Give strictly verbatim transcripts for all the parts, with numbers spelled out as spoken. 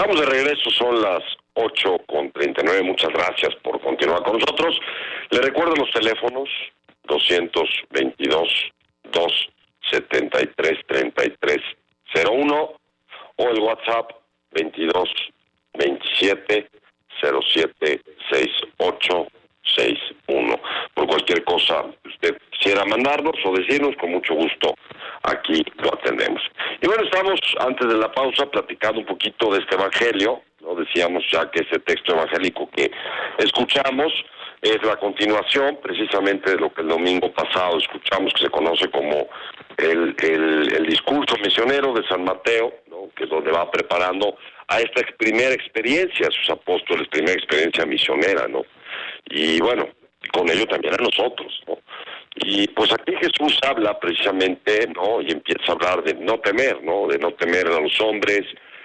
Estamos de regreso, son las ocho con treinta y nueve. Muchas gracias por continuar con nosotros. Le recuerdo los teléfonos doscientos veintidós, dos setenta y tres, treinta y tres cero uno o el WhatsApp veintidós veintisiete cero siete sesenta y ocho sesenta y uno. Por cualquier cosa que usted quisiera mandarnos o decirnos, con mucho gusto aquí lo atendemos. Y bueno, estamos antes de la pausa platicando un poquito de este evangelio, ¿no? Decíamos ya que ese texto evangélico que escuchamos es la continuación precisamente de lo que el domingo pasado escuchamos, que se conoce como el, el, el discurso misionero de San Mateo, ¿no? Que es donde va preparando a esta primera experiencia, a sus apóstoles, primera experiencia misionera, ¿no? Y bueno, con ello también a nosotros, ¿no? Y pues aquí Jesús habla precisamente, ¿no? Y empieza a hablar de no temer, ¿no? De no temer a los hombres,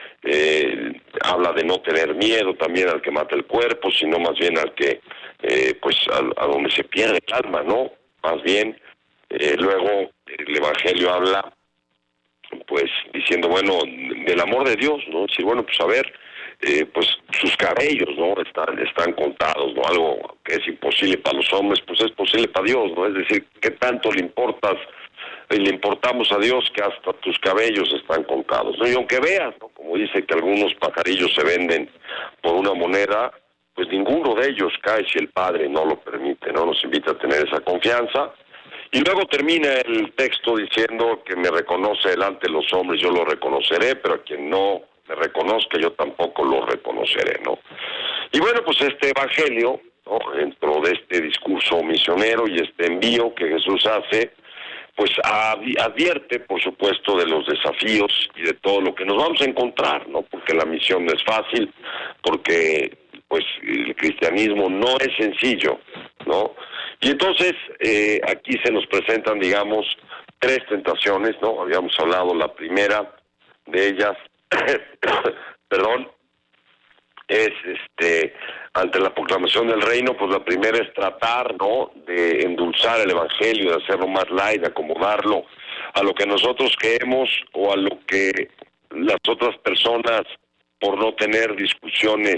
eh, habla de no tener miedo también al que mata el cuerpo, sino más bien al que, eh, pues, a, a donde se pierde el alma, ¿no? Más bien, eh, luego el Evangelio habla, pues, diciendo, bueno, del amor de Dios, ¿no? Decir, bueno, pues, a ver, eh, pues, sus cabellos, ¿no? Están, están contados, ¿no? Algo que es imposible para los hombres, pues es posible para Dios, ¿no? Es decir, ¿qué tanto le importas, le importamos a Dios que hasta tus cabellos están contados, ¿no? Y aunque veas, ¿no? Como dice que algunos pajarillos se venden por una moneda, pues ninguno de ellos cae si el Padre no lo permite, ¿no? Nos invita a tener esa confianza. Y luego termina el texto diciendo que me reconoce delante de los hombres, yo lo reconoceré, pero a quien no me reconozca, yo tampoco lo reconoceré, ¿no? Y bueno, pues este evangelio, ¿no? Dentro de este discurso misionero y este envío que Jesús hace, pues advierte, por supuesto, de los desafíos y de todo lo que nos vamos a encontrar, ¿no? Porque la misión no es fácil, porque pues el cristianismo no es sencillo, ¿no? Y entonces eh, aquí se nos presentan, digamos, tres tentaciones, ¿no? Habíamos hablado la primera de ellas, perdón, es este ante la proclamación del reino, pues la primera es tratar, ¿no? De endulzar el evangelio, de hacerlo más light, de acomodarlo a lo que nosotros creemos o a lo que las otras personas, por no tener discusiones,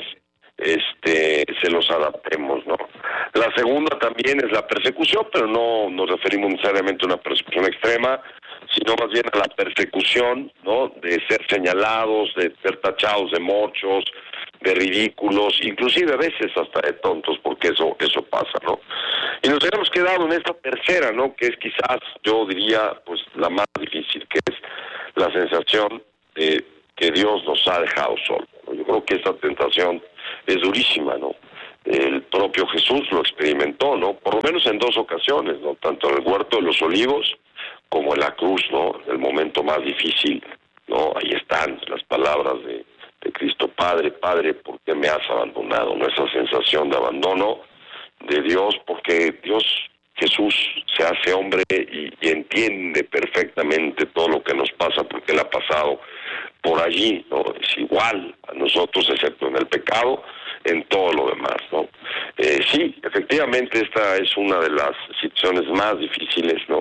este se los adaptemos, ¿no? La segunda también es la persecución, pero no nos referimos necesariamente a una persecución extrema, sino más bien a la persecución, ¿no? De ser señalados, de ser tachados de mochos, de ridículos, inclusive a veces hasta de tontos, porque eso eso pasa, ¿no? Y nos hemos quedado en esta tercera, ¿no? Que es quizás, yo diría, pues la más difícil, que es la sensación de que Dios nos ha dejado solos, ¿no? Yo creo que esta tentación es durísima, ¿no? El propio Jesús lo experimentó, ¿no? Por lo menos en dos ocasiones, ¿no? Tanto en el huerto de los olivos como en la cruz, ¿no? El momento más difícil, ¿no? Ahí están las palabras de, de Cristo: Padre, Padre, ¿por qué me has abandonado? ¿No? Esa sensación de abandono de Dios, porque Dios, Jesús, se hace hombre y, y entiende perfectamente todo lo que nos pasa, porque Él ha pasado por allí, ¿no? Es igual a nosotros, excepto en el pecado, en todo lo demás, ¿no? Eh, sí, efectivamente esta es una de las situaciones más difíciles, ¿no?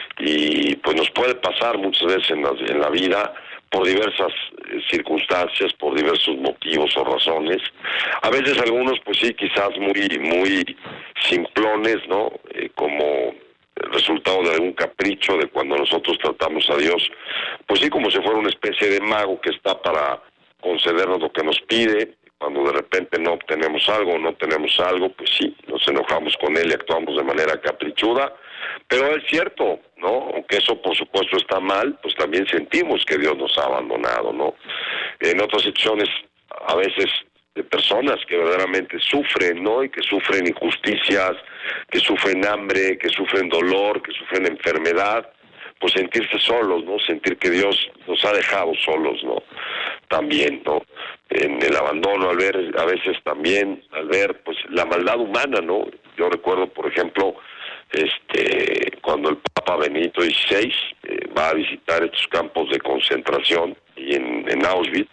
Y pues nos puede pasar muchas veces en la, en la vida por diversas eh, circunstancias, por diversos motivos o razones. A veces algunos, pues sí, quizás muy, muy simplones, ¿no? Eh, como el resultado de algún capricho de cuando nosotros tratamos a Dios, pues sí, como si fuera una especie de mago que está para concedernos lo que nos pide. Cuando de repente no obtenemos algo, no tenemos algo, pues sí, nos enojamos con Él y actuamos de manera caprichuda, pero es cierto, ¿no? Aunque eso por supuesto está mal, pues también sentimos que Dios nos ha abandonado, ¿no? En otras situaciones, a veces, de personas que verdaderamente sufren, ¿no? Y que sufren injusticias, que sufren hambre, que sufren dolor, que sufren enfermedad, pues sentirse solos, ¿no? Sentir que Dios nos ha dejado solos, ¿no? También, ¿no? En el abandono, al ver, a veces también, al ver, pues, la maldad humana, ¿no? Yo recuerdo, por ejemplo, este, cuando el Papa Benedicto dieciséis eh, va a visitar estos campos de concentración y en, en Auschwitz,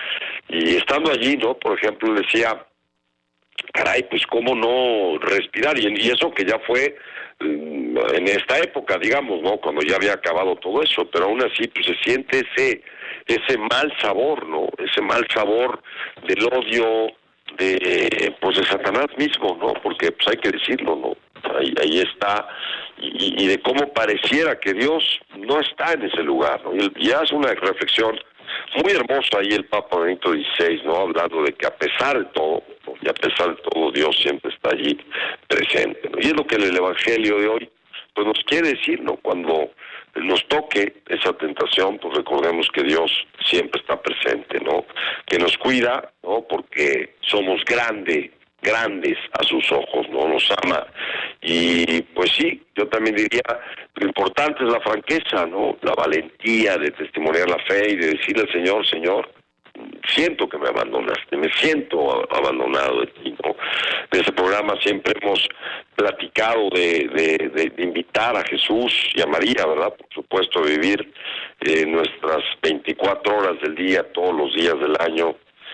y estando allí, ¿no? Por ejemplo, decía, caray, pues cómo no respirar, y, y eso que ya fue um, en esta época, digamos, ¿no? Cuando ya había acabado todo eso, pero aún así, pues se siente ese ese mal sabor, ¿no? Ese ese mal sabor del odio de pues de Satanás mismo, ¿no? Porque pues hay que decirlo, ¿no? Ahí, ahí está, y, y de cómo pareciera que Dios no está en ese lugar, ¿no? Y, y hace una reflexión muy hermosa ahí el Papa Benedicto dieciséis, ¿no? Hablando de que a pesar de todo, ¿no? Y a pesar de todo, Dios siempre está allí presente, ¿no? Y es lo que el Evangelio de hoy pues nos quiere decir, ¿no? Cuando nos toque esa tentación, pues recordemos que Dios siempre está presente, ¿no? Que nos cuida, ¿no? Porque somos grandes, grandes a sus ojos, ¿no? Nos ama. Y pues sí, yo también diría, lo importante es la franqueza, ¿no? La valentía de testimoniar la fe y de decirle al Señor, Señor, siento que me abandonaste, me siento abandonado de ti, ¿no? En ese programa siempre hemos platicado de, de, de, de invitar a Jesús y a María, ¿verdad? Por supuesto, a vivir eh, nuestras veinticuatro horas del día, todos los días del año,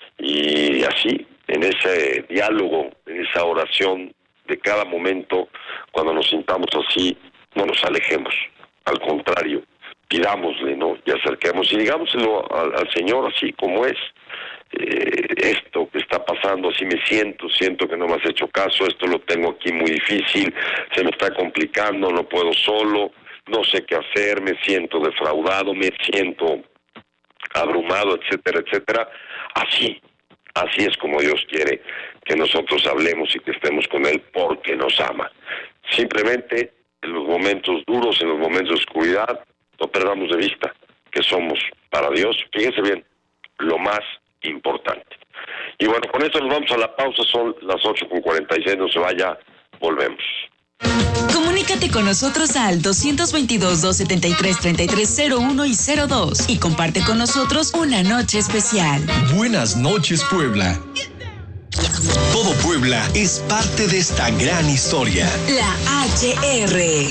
y así, en ese diálogo, en esa oración de cada momento, cuando nos sintamos así, no nos alejemos, al contrario, pidámosle, ¿no? Y acerquemos y digámoselo al, al Señor así como es. Eh, esto que está pasando, así me siento, siento que no me has hecho caso, esto lo tengo aquí muy difícil, se me está complicando, no puedo solo, no sé qué hacer, me siento defraudado, me siento abrumado, etcétera, etcétera. Así, así es como Dios quiere que nosotros hablemos y que estemos con Él porque nos ama. Simplemente en los momentos duros, en los momentos de oscuridad, no perdamos de vista que somos para Dios, fíjense bien, lo más importante. Y bueno, con esto nos vamos a la pausa, son las ocho con cuarenta y seis, no se vaya, volvemos. Comunícate con nosotros al dos veintidós, doscientos setenta y tres, treinta y tres cero uno y cero dos y comparte con nosotros una noche especial. Buenas noches, Puebla. Todo Puebla es parte de esta gran historia. La H R.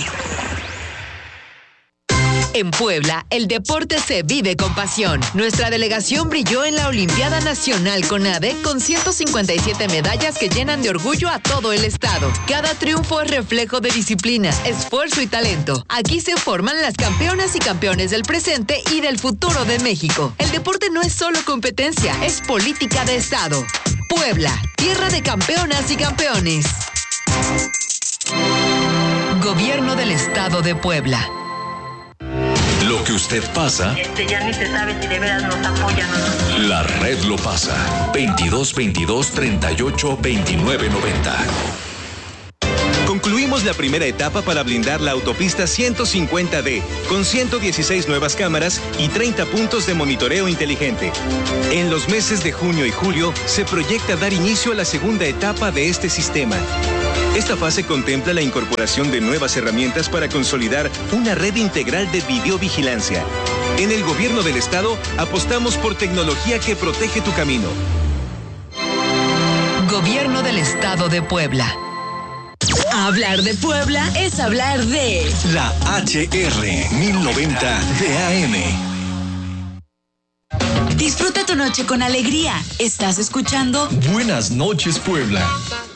En Puebla, el deporte se vive con pasión. Nuestra delegación brilló en la Olimpiada Nacional CONADE con ciento cincuenta y siete medallas que llenan de orgullo a todo el estado. Cada triunfo es reflejo de disciplina, esfuerzo y talento. Aquí se forman las campeonas y campeones del presente y del futuro de México. El deporte no es solo competencia, es política de estado. Puebla, tierra de campeonas y campeones. Gobierno del Estado de Puebla. Lo que usted pasa, Este ya ni se sabe si de veras nos apoyan o no. la red lo pasa. veintidós veintidós, treinta y ocho, veintinueve noventa. Concluimos la primera etapa para blindar la autopista ciento cincuenta D, con ciento dieciséis nuevas cámaras y treinta puntos de monitoreo inteligente. En los meses de junio y julio se proyecta dar inicio a la segunda etapa de este sistema. Esta fase contempla la incorporación de nuevas herramientas para consolidar una red integral de videovigilancia. En el Gobierno del Estado apostamos por tecnología que protege tu camino. Gobierno del Estado de Puebla. Hablar de Puebla es hablar de La H R mil noventa de A M. Disfruta tu noche con alegría. Estás escuchando Buenas noches, Puebla.